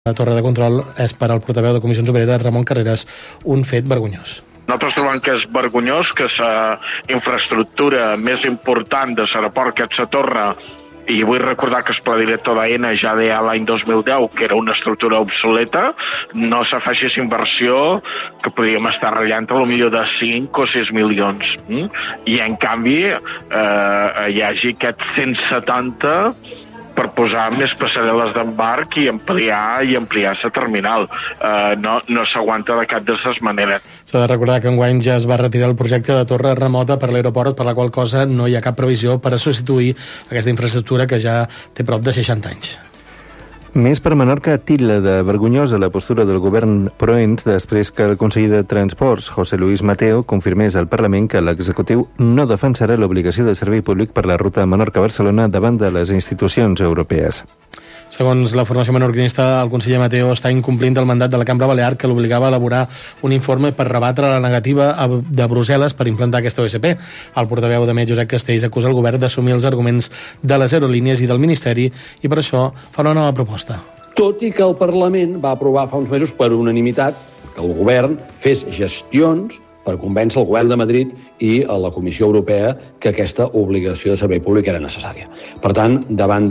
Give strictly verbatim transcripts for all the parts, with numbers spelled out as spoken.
la torre de control és per al portaveu de Comissions Obreres, Ramon Carreras, un fet vergonyós. Nosaltres trobem que és vergonyós que la infraestructura més important de l'aeroport, que és la torre, i vull recordar que el pla director d'Aena ja deia l'any dos mil deu que era una estructura obsoleta, no se faci aquesta inversió que podríem estar ratllant a lo millor de cinc o sis milions. Mm? I en canvi eh, hi hagi aquest cent setanta per posar més passarel·les d'embarc i ampliar i ampliar la terminal. Uh, no no s'aguanta de cap de les maneres. S'ha de recordar que enguany ja es va retirar el projecte de torre remota per l'aeroport, per la qual cosa no hi ha cap previsió per a substituir aquesta infraestructura que ja té prop de seixanta anys. Més per Menorca titlla de vergonyosa la postura del govern Proens després que el conseller de Transports, José Luis Mateo, confirmés al Parlament que l'executiu no defensarà l'obligació de servei públic per la ruta Menorca-Barcelona davant de les institucions europees. Segons la formació menorquinista, el conseller Mateo està incomplint el mandat de la Cambra Balear que l'obligava a elaborar un informe per rebatre la negativa de Brussel·les per implantar aquesta O S P. El portaveu de Met, Josep Castells, acusa el govern d'assumir els arguments de les aerolínies i del Ministeri i per això fa una nova proposta. Tot i que el Parlament va aprovar fa uns mesos per unanimitat que el govern fes gestions per convèncer el govern de Madrid i a la Comissió Europea que aquesta obligació de servei públic era necessària. Per tant, davant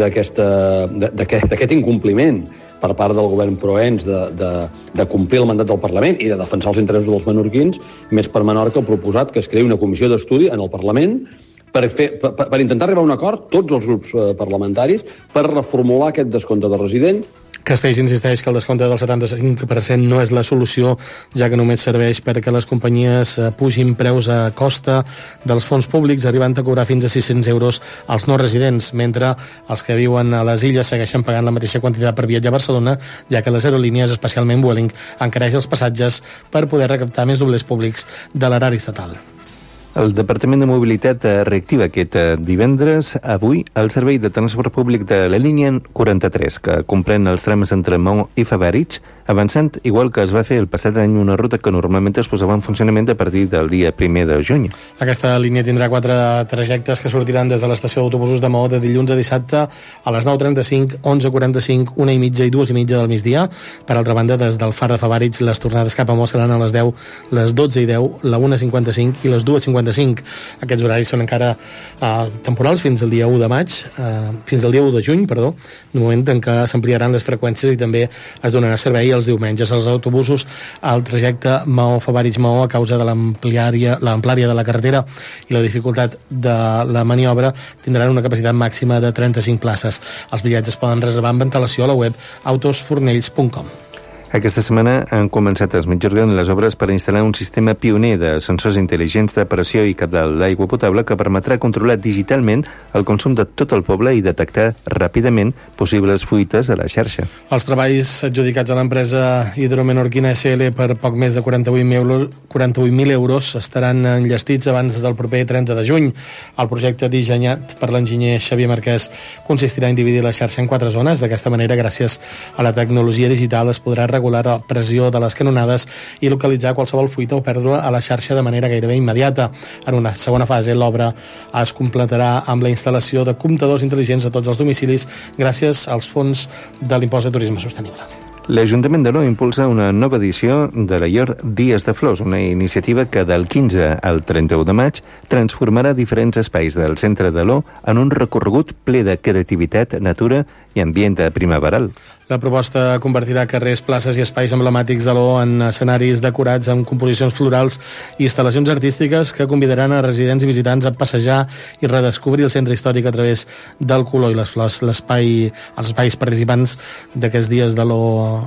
d'aquest incompliment per part del govern Proens de, de, de complir el mandat del Parlament i de defensar els interessos dels menorquins, Més per Menorca ha proposat que es creï una comissió d'estudi en el Parlament per, fer, per, per intentar arribar a un acord, tots els grups parlamentaris, per reformular aquest descompte de resident. Castells insisteix que el descompte del setanta-cinc per cent no és la solució, ja que només serveix perquè les companyies pugin preus a costa dels fons públics, arribant a cobrar fins a sis-cents euros als no residents, mentre els que viuen a les illes segueixen pagant la mateixa quantitat per viatjar a Barcelona, ja que les aerolínies, especialment Vueling, encareix els passatges per poder recaptar més doblers públics de l'erari estatal. El Departament de Mobilitat reactiva aquest divendres, avui, el servei de transport públic de la línia quaranta-tres, que comprèn els trams entre Maó i Fabàrits, avançant igual que es va fer el passat any una ruta que normalment es posava en funcionament a partir del dia primer de juny. Aquesta línia tindrà quatre trajectes que sortiran des de l'estació d'autobusos de Maó de dilluns a dissabte a les nou trenta-cinc, onze quaranta-cinc, una i mitja i dues i mitja del migdia. Per altra banda, des del Far de Fabàrits, les tornades cap a Maó seran a les deu, les dotze i deu, la una cinquanta-cinc i les dues cinquanta-cinc. Aquests horaris són encara uh, temporals fins al dia u de maig, uh, fins al dia u de juny, perdó, en el moment en què s'ampliaran les freqüències i també es donarà servei els diumenges. Els autobusos al trajecte Maó-Fabàrits-Maó, a causa de l'amplària de la carretera i la dificultat de la maniobra, tindran una capacitat màxima de trenta-cinc places. Els bitllets es poden reservar amb antelació a la web autosfornells punt com. Aquesta setmana han començat a Mitjorgan les obres per instal·lar un sistema pioner de sensors intel·ligents de pressió i cabal d'aigua potable que permetrà controlar digitalment el consum de tot el poble i detectar ràpidament possibles fuites a la xarxa. Els treballs adjudicats a l'empresa Hidromenorquina S L per poc més de quaranta-vuit mil euros estaran enllestits abans del proper trenta de juny. El projecte dissenyat per l'enginyer Xavier Marquès consistirà en dividir la xarxa en quatre zones. D'aquesta manera, gràcies a la tecnologia digital, es podrà regular la pressió de les canonades i localitzar qualsevol fuita o pèrdua a la xarxa de manera gairebé immediata. En una segona fase, l'obra es completarà amb la instal·lació de comptadors intel·ligents a tots els domicilis gràcies als fons de l'impost de turisme sostenible. L'Ajuntament d'Aló impulsa una nova edició de la I O R Dies de Flors, una iniciativa que del quinze al trenta-u de maig transformarà diferents espais del centre d'Aló en un recorregut ple de creativitat, natura i ambient primaveral. La proposta convertirà carrers, places i espais emblemàtics d'Aló en escenaris decorats amb composicions florals i instal·lacions artístiques que convidaran a residents i visitants a passejar i redescobrir el centre històric a través del color i les flors. L'espai, els espais participants d'aquests dies d'Aló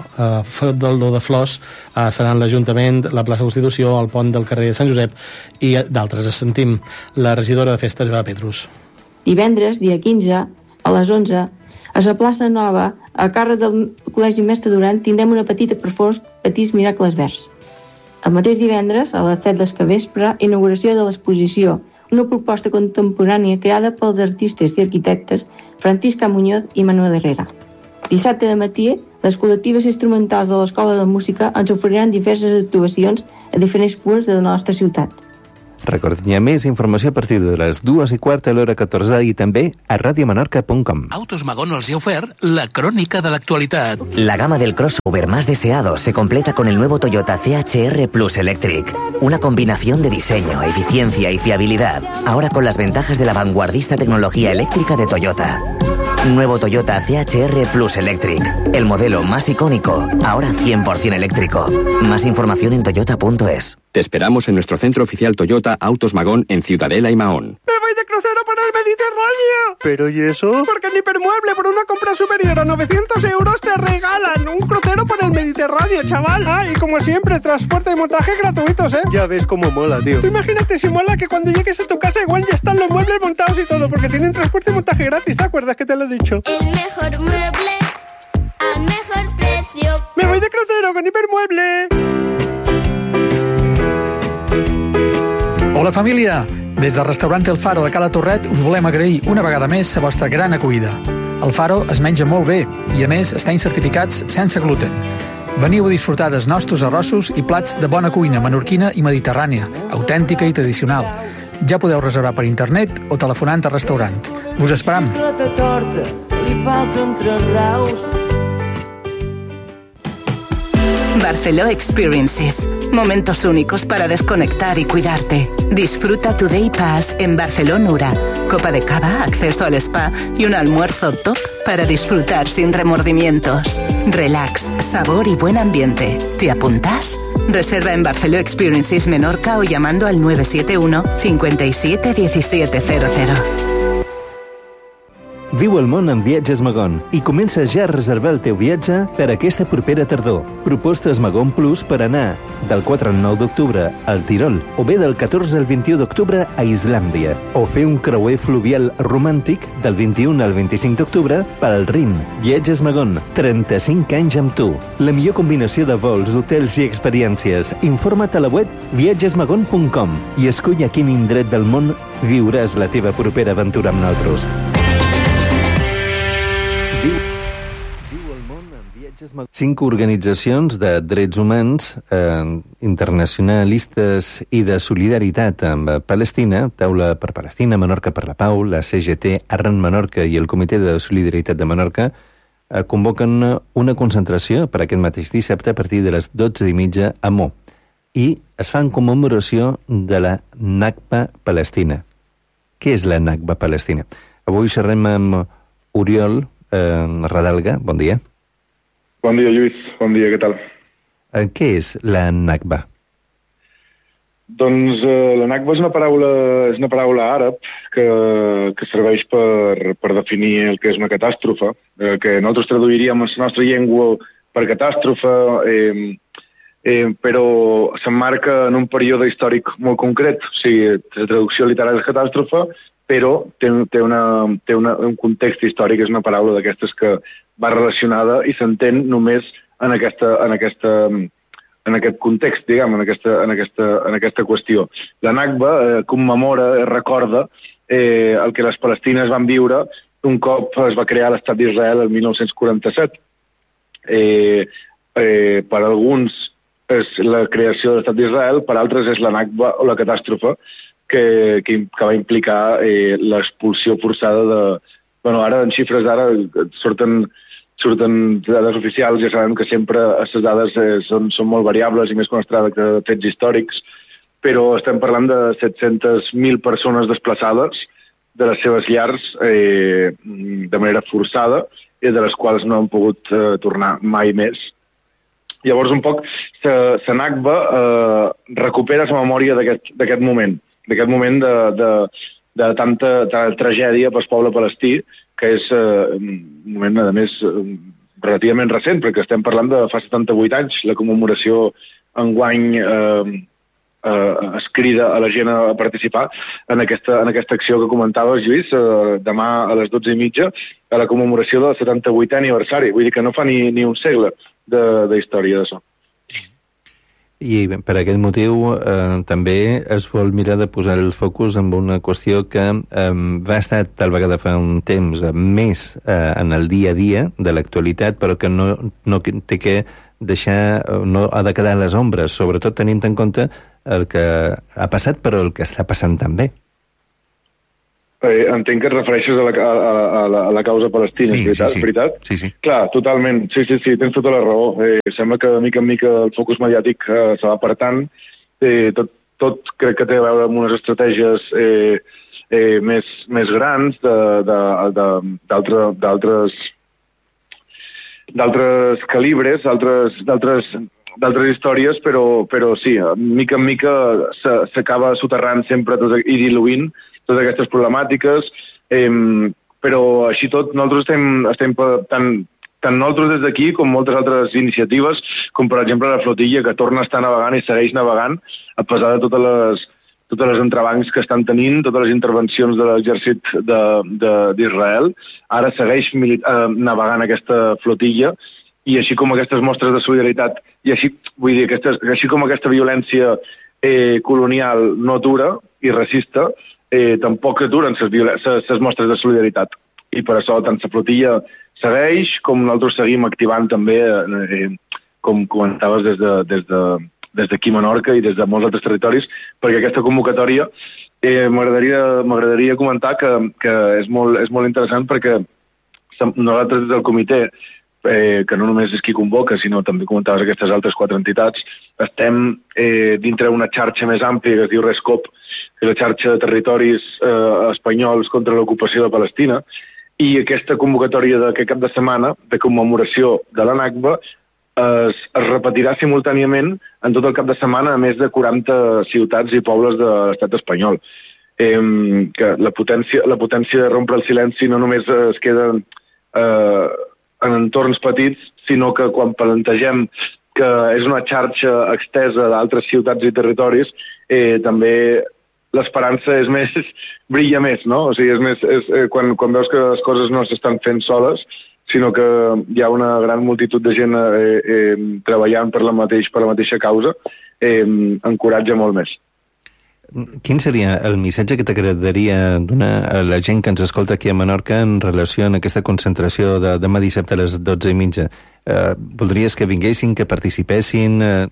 eh, d'Aló de Flors eh, seran l'Ajuntament, la plaça Constitució, el pont del carrer de Sant Josep i d'altres. Es sentim la regidora de Festes, Eva Petrus. Divendres, dia quinze, a les onze, a la plaça Nova, a càrrec del Col·legi Mestre Duran, tindrem una petita perforç Petits Miracles Verds. El mateix divendres, a les set del capvespre, inauguració de l'exposició, una proposta contemporània creada pels artistes i arquitectes Francisca Muñoz i Manuel Herrera. Dissabte de matí, les col·lectives instrumentals de l'Escola de Música ens oferiran diverses actuacions a diferents punts de la nostra ciutat. Recordin, hi ha més informació a partir de les dues i quart a l'hora catorze i també a radiomenorca punt com. Autos Magón els ha ofert la crònica de l'actualitat. La gama del crossover más deseado se completa con el nuevo Toyota C H R Plus Electric. Una combinación de diseño, eficiencia y fiabilidad. Ahora con las ventajas de la vanguardista tecnología eléctrica de Toyota. Nuevo Toyota C H R Plus Electric. El modelo más icónico, ahora cien por ciento eléctrico. Más información en toyota punto es. Te esperamos en nuestro centro oficial Toyota Autos Magón en Ciudadela y Mahón. ¡Me voy de crucero por el Mediterráneo! ¿Pero y eso? Porque en Hipermueble, por una compra superior a novecientos euros, te regalan un crucero por el Mediterráneo, chaval. Ah, y como siempre, transporte y montaje gratuitos, ¿eh? Ya ves cómo mola, tío. Tú imagínate si mola que cuando llegues a tu casa igual ya están los muebles montados y todo, porque tienen transporte y montaje gratis, ¿te acuerdas que te lo he dicho? El mejor mueble al mejor precio. ¡Me voy de crucero con Hipermueble! Hola família! Des del restaurant El Faro de Cala Torret us volem agrair una vegada més la vostra gran acollida. El Faro es menja molt bé i a més estem certificats sense gluten. Veniu a disfrutar dels nostres arrossos i plats de bona cuina menorquina i mediterrània, autèntica i tradicional. Ja podeu reservar per internet o telefonant al restaurant. Us esperam! Barceló Experiences. Momentos únicos para desconectar y cuidarte. Disfruta tu Day Pass en Barceló Nura. Copa de cava, acceso al spa y un almuerzo top para disfrutar sin remordimientos. Relax, sabor y buen ambiente. ¿Te apuntas? Reserva en Barceló Experiences Menorca o llamando al nueve siete uno cinco siete uno siete cero cero. Viu el món amb Viatges Magón i comença ja a reservar el teu viatge per aquesta propera tardor. Propostes Magón Plus per anar del quatre al nou d'octubre al Tirol o bé del catorze al vint-i-u d'octubre a Islàndia o fer un creuer fluvial romàntic del vint-i-u al vint-i-cinc d'octubre pel Rin. Viatges Magón, trenta-cinc anys amb tu. La millor combinació de vols, hotels i experiències. Informa't a la web viatges magon punt com i escull a quin indret del món viuràs la teva propera aventura amb nosaltres. Cinc organitzacions de drets humans eh, internacionalistes i de solidaritat amb Palestina, Taula per Palestina, Menorca per la Pau, la C G T, Arran Menorca i el Comitè de Solidaritat de Menorca, eh, convoquen una concentració per aquest mateix dissabte a partir de les dotze i mitja a Mo. I es fa en commemoració de la Nakba Palestina. Què és la Nakba Palestina? Avui xerrem amb Oriol eh, Radalga. Bon dia. Bon dia, Lluís. Bon dia, què tal? Eh, què és la Nakba? Doncs eh, la Nakba és una paraula, és una paraula àrab que, que serveix per, per definir el que és una catàstrofe, eh, que nosaltres traduiríem en la nostra llengua per catàstrofe, eh, eh, però s'emmarca en un període històric molt concret. O sigui, la traducció literal és catàstrofe, però té, té, una, té una, un context històric, és una paraula d'aquestes que va relacionada i s'entén només en, aquesta, en, aquesta, en aquest context, diguem, en aquesta, en aquesta, en aquesta qüestió. La Nakba eh, commemora, eh, recorda eh, el que les palestines van viure un cop es va crear l'Estat d'Israel el mil nou-cents quaranta-set. Eh, eh, per alguns és la creació de l'Estat d'Israel, per altres és la Nakba o la catàstrofe que, que, que va implicar eh, l'expulsió forçada de... Bueno, ara en xifres d'ara surten, surten dades oficials, ja sabem que sempre aquestes dades eh, són, són molt variables i més quan es tracta de fets històrics, però estem parlant de set-centes mil persones desplaçades de les seves llars eh, de manera forçada i de les quals no han pogut eh, tornar mai més. Llavors, un poc, la Nakba eh, recupera la memòria d'aquest moment, d'aquest moment de, de, de tanta de tragèdia pel poble palestí, que és eh, un moment, a més, relativament recent, perquè estem parlant de fa setanta-vuit anys, la commemoració enguany eh, eh, es crida a la gent a participar en aquesta, en aquesta acció que comentaves, Lluís, eh, demà a les dotze i mitja, a la commemoració del setanta-vuitè aniversari. Vull dir que no fa ni, ni un segle de, de història d'això. I per aquest motiu eh, també es vol mirar de posar el focus en una qüestió que eh, va estar tal vegada fa un temps eh, més eh, en el dia a dia de l'actualitat, però que no, no té que deixar, no ha de quedar en les ombres, sobretot tenint en compte el que ha passat, però el que està passant també. Eh, entenc que et refereixes a la, a, a, la, a la causa palestina, sí, veritat? Sí, sí. veritat? Sí, sí. Clar, totalment. Sí, sí, sí, tens tota la raó. Eh, sembla que de mica en mica el focus mediàtic eh, se va apartant. Eh, tot, tot crec que té a veure amb unes estratègies eh, eh, més, més grans d'altres d'altres calibres, d'altres d'altres històries, però, però sí, mica en mica s'acaba soterrant sempre tot, i diluint totes aquestes problemàtiques, eh, però així tot nosaltres estem, estem tant, tant nosaltres des d'aquí com moltes altres iniciatives, com per exemple la flotilla que torna a estar navegant i segueix navegant a pesar de totes les, totes les entrebancs que estan tenint, totes les intervencions de l'exèrcit d'Israel. Ara segueix eh, navegant aquesta flotilla i així com aquestes mostres de solidaritat i així, vull dir, aquestes, així com aquesta violència eh, colonial no atura i racista, eh, tampoc aturen les mostres de solidaritat. I per això tant la flotilla segueix, com nosaltres seguim activant també, eh, com comentaves, des de, des de, des d'aquí a Menorca i des de molts altres territoris, perquè aquesta convocatòria eh, m'agradaria comentar que, que és, molt, és molt interessant perquè nosaltres des del comitè, eh, que no només és qui convoca, sinó també comentaves aquestes altres quatre entitats, estem eh, dintre una xarxa més àmplia que es diu RESCOP, que és la xarxa de territoris eh, espanyols contra l'ocupació de Palestina, i aquesta convocatòria d'aquest cap de setmana, de commemoració de la Nakba, es, es repetirà simultàniament en tot el cap de setmana a més de quaranta ciutats i pobles de l'estat espanyol. Eh, que la potència, la potència de rompre el silenci no només es queda eh, en entorns petits, sinó que quan plantegem que és una xarxa extesa d'altres ciutats i territoris, eh, també l'esperança és més, brilla més, no? O sigui, és més, és, eh, quan, quan veus que les coses no s'estan fent soles, sinó que hi ha una gran multitud de gent eh, eh, treballant per la, mateix, per la mateixa causa, eh, encoratja molt més. Quin seria el missatge que t'agradaria donar a la gent que ens escolta aquí a Menorca en relació amb aquesta concentració de demà dissabte a les dotze i mitja? Eh, voldries que vinguessin, que participessin? Eh...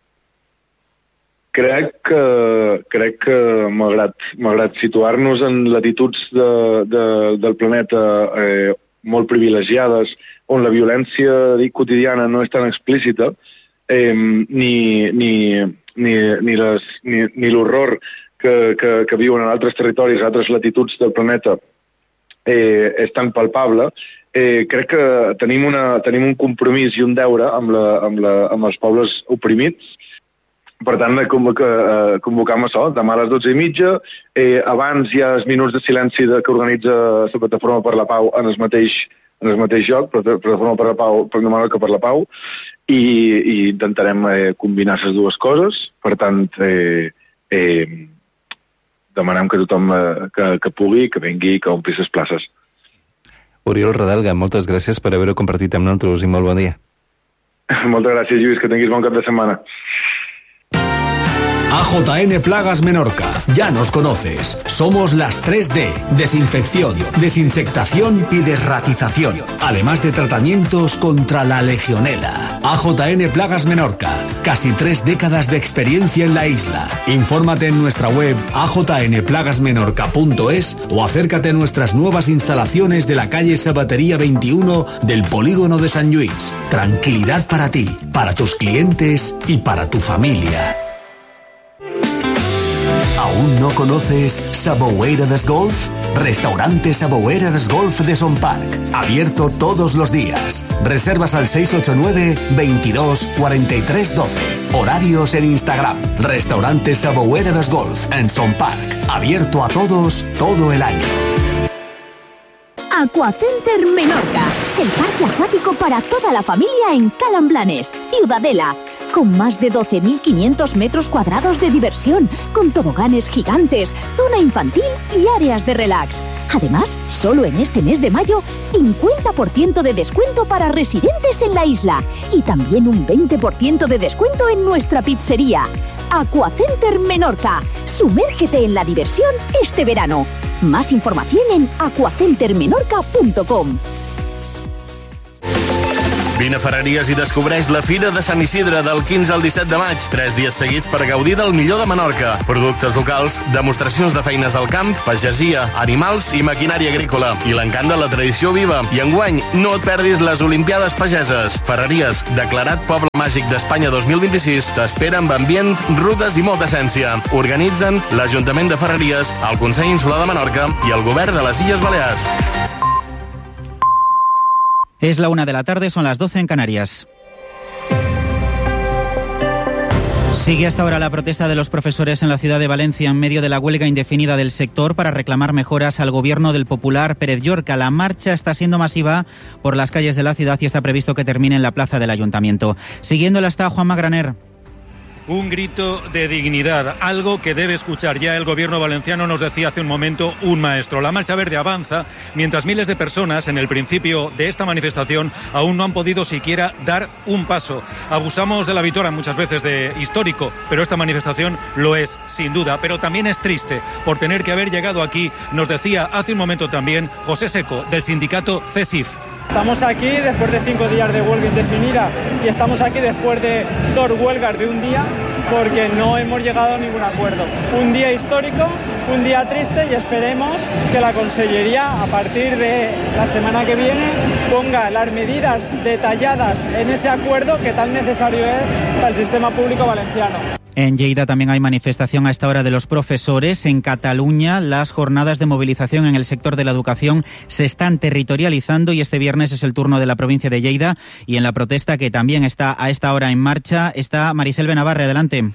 Crec que, crec que malgrat, malgrat situar-nos en latituds de, de, del planeta eh, molt privilegiades, on la violència dic, quotidiana no és tan explícita, eh, ni, ni, ni, ni, les, ni, ni l'horror que, que, que viuen en altres territoris, en altres latituds del planeta, eh, és tan palpable, eh, crec que tenim, una, tenim un compromís i un deure amb, la, amb, la, amb els pobles oprimits. Per tant, convoca, convocam això, demà a les dotze i mitja. Eh, abans hi ha els minuts de silenci de, que organitza la Plataforma per la Pau en el mateix, en el mateix lloc, Plataforma per la Pau, per Menorca per la Pau, i, i intentarem eh, combinar les dues coses. Per tant, eh, eh, demanem que tothom eh, que, que pugui, que vingui, que ompli les places. Oriol Redelga, moltes gràcies per haver-ho compartit amb nosaltres i molt bon dia. Moltes gràcies, Lluís, que tinguis bon cap de setmana. A J N Plagas Menorca, ya nos conoces. Somos las tres D, desinfección, desinsectación y desratización, además de tratamientos contra la legionela. A J N Plagas Menorca, casi tres décadas de experiencia en la isla. Infórmate en nuestra web a j n plagas menorca punto es o acércate a nuestras nuevas instalaciones de la calle Sabatería veintiuno del polígono de San Lluís. Tranquilidad para ti, para tus clientes y para tu familia. ¿Aún no conoces Sabouera des Golf? Restaurante Sabouera des Golf de Son Parc. Abierto todos los días. Reservas al seis ocho nueve, veintidós, cuarenta y tres doce. Horarios en Instagram. Restaurante Sabouera des Golf en Son Parc. Abierto a todos todo el año. Aquacenter Menorca. El parque acuático para toda la familia en Calamblanes, Ciudadela. Con más de doce mil quinientos metros cuadrados de diversión, con toboganes gigantes, zona infantil y áreas de relax. Además, solo en este mes de mayo, cincuenta por ciento de descuento para residentes en la isla. Y también un veinte por ciento de descuento en nuestra pizzería. Aquacenter Menorca. Sumérgete en la diversión este verano. Más información en aquacentermenorca punto com. Vine a Ferreries i descobreix la Fira de Sant Isidre del quinze al disset de maig. Tres dies seguits per gaudir del millor de Menorca. Productes locals, demostracions de feines del camp, pagesia, animals i maquinària agrícola. I l'encant de la tradició viva. I enguany, no et perdis les Olimpiades Pageses. Ferreries, declarat Poble Màgic d'Espanya dos mil vint-i-sis, t'espera amb ambient, rutes i molta essència. Organitzen l'Ajuntament de Ferreries, el Consell Insular de Menorca i el Govern de les Illes Balears. Es la una de la tarde, son las doce en Canarias. Sigue hasta ahora la protesta de los profesores en la ciudad de Valencia en medio de la huelga indefinida del sector para reclamar mejoras al gobierno del popular Pérez Llorca. La marcha está siendo masiva por las calles de la ciudad y está previsto que termine en la plaza del Ayuntamiento. Siguiéndola está Juanma Graner. Un grito de dignidad, algo que debe escuchar ya el gobierno valenciano, nos decía hace un momento un maestro. La Marcha Verde avanza mientras miles de personas en el principio de esta manifestación aún no han podido siquiera dar un paso. Abusamos de la vitola muchas veces de histórico, pero esta manifestación lo es sin duda, pero también es triste por tener que haber llegado aquí, nos decía hace un momento también José Seco del sindicato CESIF. Estamos aquí después de cinco días de huelga indefinida y estamos aquí después de dos huelgas de un día porque no hemos llegado a ningún acuerdo. Un día histórico, un día triste y esperemos que la Consellería a partir de la semana que viene ponga las medidas detalladas en ese acuerdo que tan necesario es para el sistema público valenciano. En Lleida también hay manifestación a esta hora de los profesores. En Cataluña, las jornadas de movilización en el sector de la educación se están territorializando y este viernes es el turno de la provincia de Lleida. Y en la protesta, que también está a esta hora en marcha, está Marisel Benavarre. Adelante.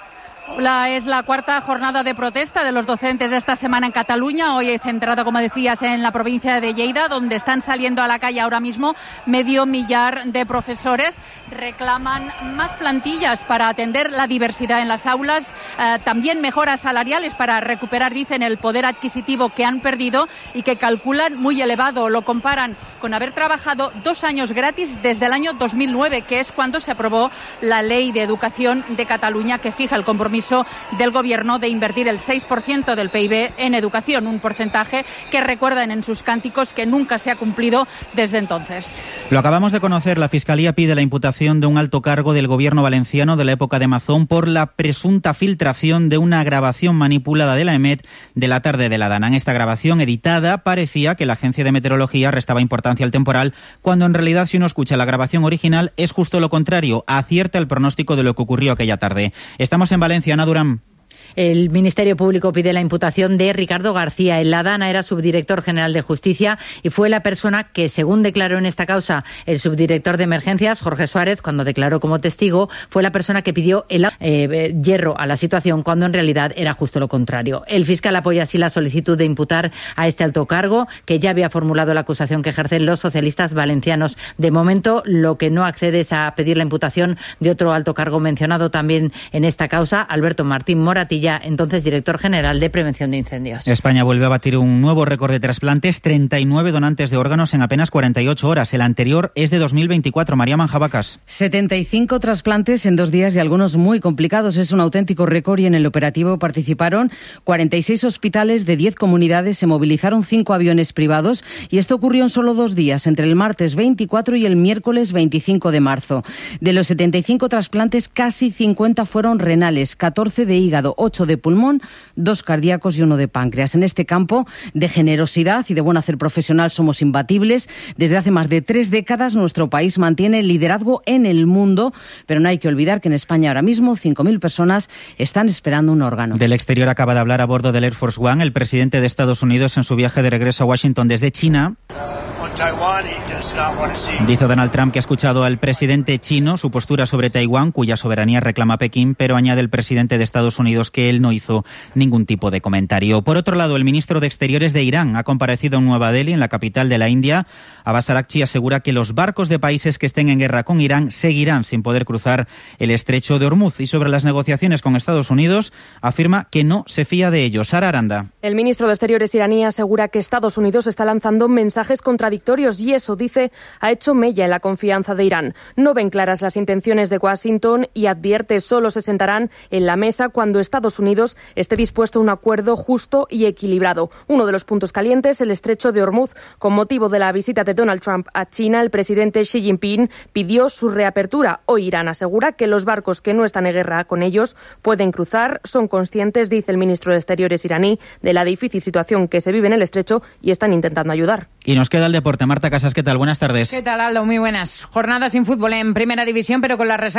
La, es la cuarta jornada de protesta de los docentes esta semana en Cataluña, hoy centrada, como decías, en la provincia de Lleida, donde están saliendo a la calle ahora mismo medio millar de profesores. Reclaman más plantillas para atender la diversidad en las aulas, eh, también mejoras salariales para recuperar, dicen, el poder adquisitivo que han perdido y que calculan muy elevado. Lo comparan con haber trabajado dos años gratis desde el año dos mil nueve, que es cuando se aprobó la Ley de Educación de Cataluña, que fija el compromiso del Gobierno de invertir el seis por ciento del P I B en educación, un porcentaje que recuerdan en sus cánticos que nunca se ha cumplido desde entonces. Lo acabamos de conocer, la Fiscalía pide la imputación de un alto cargo del Gobierno valenciano de la época de Mazón por la presunta filtración de una grabación manipulada de la EMET de la tarde de la Dana. En esta grabación editada parecía que la Agencia de Meteorología restaba importancia al temporal, cuando en realidad, si uno escucha la grabación original, es justo lo contrario, acierta el pronóstico de lo que ocurrió aquella tarde. Estamos en Valencia. Ana Durán. El Ministerio Público pide la imputación de Ricardo García. En la Dana era subdirector general de Justicia y fue la persona que, según declaró en esta causa el subdirector de Emergencias, Jorge Suárez, cuando declaró como testigo, fue la persona que pidió el eh, hierro a la situación, cuando en realidad era justo lo contrario. El fiscal apoya así la solicitud de imputar a este alto cargo, que ya había formulado la acusación que ejercen los socialistas valencianos. De momento, lo que no accede es a pedir la imputación de otro alto cargo mencionado también en esta causa, Alberto Martín Moratilla, entonces director general de Prevención de Incendios. España vuelve a batir un nuevo récord de trasplantes, treinta y nueve donantes de órganos en apenas cuarenta y ocho horas. El anterior es de dos mil veinticuatro. María Manjabacas. setenta y cinco trasplantes en dos días y algunos muy complicados. Es un auténtico récord y en el operativo participaron cuarenta y seis hospitales de diez comunidades, se movilizaron cinco aviones privados y esto ocurrió en solo dos días, entre el martes veinticuatro y el miércoles veinticinco de marzo. De los setenta y cinco trasplantes, casi cincuenta fueron renales, catorce de hígado, ocho de pulmón, dos cardíacos y uno de páncreas. En este campo de generosidad y de buen hacer profesional somos imbatibles. Desde hace más de tres décadas nuestro país mantiene el liderazgo en el mundo, pero no hay que olvidar que en España ahora mismo cinco mil personas están esperando un órgano. Del exterior acaba de hablar a bordo del Air Force One el presidente de Estados Unidos en su viaje de regreso a Washington desde China. Dice Donald Trump que ha escuchado al presidente chino su postura sobre Taiwán, cuya soberanía reclama Pekín, pero añade el presidente de Estados Unidos que él no hizo ningún tipo de comentario. Por otro lado, el ministro de Exteriores de Irán ha comparecido en Nueva Delhi, en la capital de la India. Abbas Araghchi asegura que los barcos de países que estén en guerra con Irán seguirán sin poder cruzar el estrecho de Hormuz. Y sobre las negociaciones con Estados Unidos, afirma que no se fía de ellos. Sara Aranda. El ministro de Exteriores iraní asegura que Estados Unidos está lanzando mensajes contradictorios contradictorios y eso, dice, ha hecho mella en la confianza de Irán. No ven claras las intenciones de Washington y advierte solo se sentarán en la mesa cuando Estados Unidos esté dispuesto a un acuerdo justo y equilibrado. Uno de los puntos calientes, el estrecho de Hormuz. Con motivo de la visita de Donald Trump a China, el presidente Xi Jinping pidió su reapertura. Hoy Irán asegura que los barcos que no están en guerra con ellos pueden cruzar. Son conscientes, dice el ministro de Exteriores iraní, de la difícil situación que se vive en el estrecho y están intentando ayudar. Y nos queda el deporte. Marta Casas, ¿qué tal? Buenas tardes. ¿Qué tal, Aldo? Muy buenas. Jornada sin fútbol en Primera División, pero con la resaca